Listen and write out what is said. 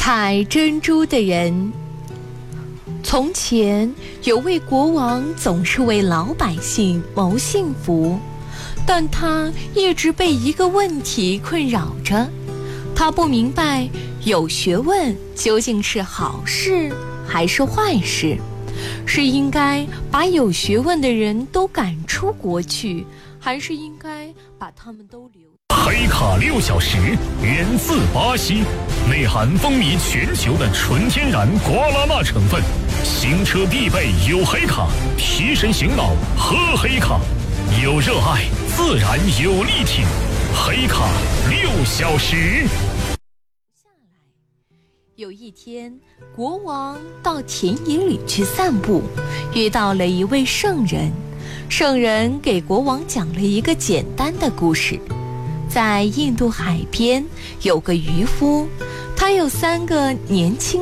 采珍珠的人。从前有位国王，总是为老百姓谋幸福，但他一直被一个问题困扰着。他不明白有学问究竟是好事还是坏事，是应该把有学问的人都赶出国去，还是应该把他们都留。 黑卡6小时源自巴西，内含风靡全球的纯天然瓜拉纳成分，行车必备有黑卡，提神醒脑喝黑卡，有热爱自然有力挺，黑卡6小时。 有一天，国王到田野里去散步，遇到了一位圣人。圣人给国王讲了一个简单的故事。在印度海边有个渔夫，他有3个年轻